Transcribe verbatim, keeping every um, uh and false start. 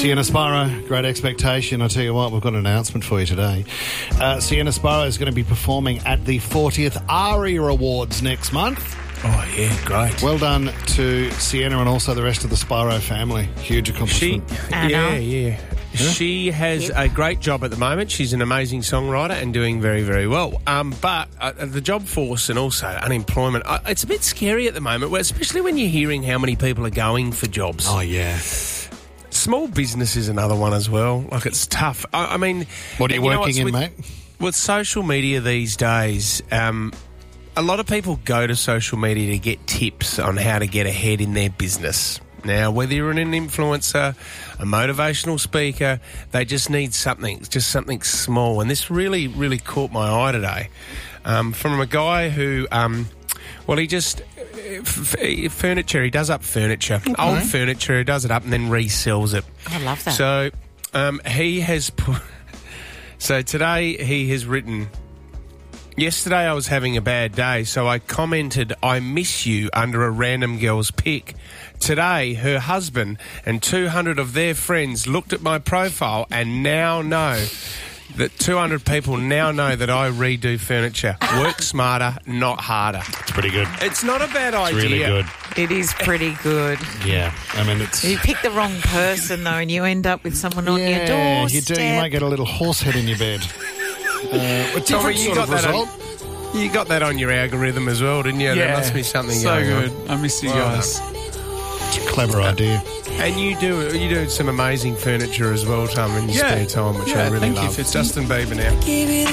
Sienna Sparrow, Great Expectation. I tell you what, we've got an announcement for you today. Uh, Sienna Sparrow is going to be performing at the fortieth ARIA Awards next month. Oh, yeah, great. Well done to Sienna and also the rest of the Sparrow family. Huge accomplishment. She, yeah, yeah. Huh? She has yep. a great job at the moment. She's an amazing songwriter and doing very, very well. Um, but uh, the job force and also unemployment, uh, it's a bit scary at the moment, especially when you're hearing how many people are going for jobs. Oh, yeah. Small business is another one as well. Like, it's tough. I, I mean... What are you, you working in, with, mate? With social media these days... Um, a lot of people go to social media to get tips on how to get ahead in their business. Now, whether you're an influencer, a motivational speaker, they just need something, just something small. And this really, really caught my eye today um, from a guy who, um, well, he just, f- f- furniture, he does up furniture, okay. old furniture, he does it up and then resells it. I love that. So um, he has put, so today he has written... Yesterday I was having a bad day, so I commented, I miss you, under a random girl's pic. Today, her husband and two hundred of their friends looked at my profile and now know that two hundred people now know that I redo furniture. Work smarter, not harder. It's pretty good. It's not a bad it's idea. It's really good. It is pretty good. Yeah, I mean, it's... You pick the wrong person, though, and you end up with someone on yeah, your doorstep. you do. You might get a little horse head in your bed. Uh, Tommy, you got that on, you got that on your algorithm as well, didn't you? Yeah, there must be something so going good. on. I miss you well guys. Done. It's a clever idea. And you do you do some amazing furniture as well, Tom, in your yeah. spare time, which yeah, I really thank love. You, Justin Bieber now.